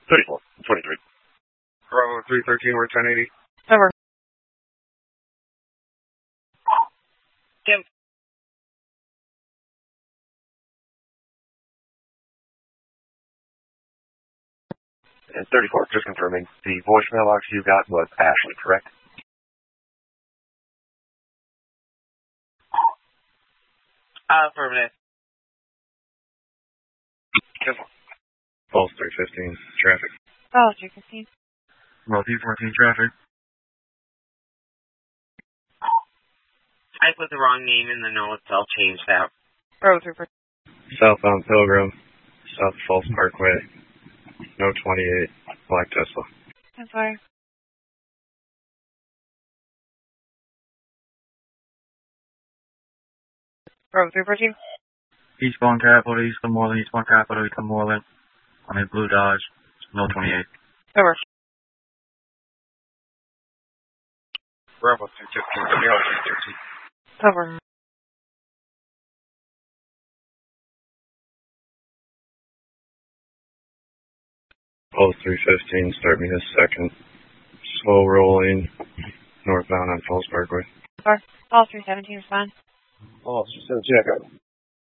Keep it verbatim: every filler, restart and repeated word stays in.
thirty-four, twenty-three. Bravo three thirteen, we're ten eighty. Over. Kim. And thirty-four, just confirming. The voicemail box you got was Ashley, correct? Uh, affirmative. Kim. Pulse three fifteen, traffic. Oh, three fifteen. Well, D fourteen, traffic. I put the wrong name in the notes. I'll change that. Bravo three fourteen. Southbound Pilgrim, South Falls Parkway, no twenty-eight, Black Tesla. ten five. Bravo three fourteen. Eastbound Capitol, East of Moreland, Eastbound Capitol, East of Moreland. I'm in Blue Dodge, no twenty-eight. Over. Bravo three fifteen, zero three thirteen. Over. Pulse three fifteen, start me this second. Slow rolling, northbound on Falls Parkway. All three seventeen, respond. Oh, three seventeen, echo.